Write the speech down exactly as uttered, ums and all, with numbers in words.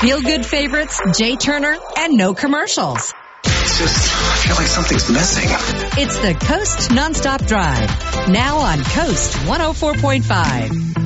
feel-good favorites, Jay Turner, and no commercials. It's just, I feel like something's missing. It's the Coast Nonstop Drive, now on Coast one oh four point five.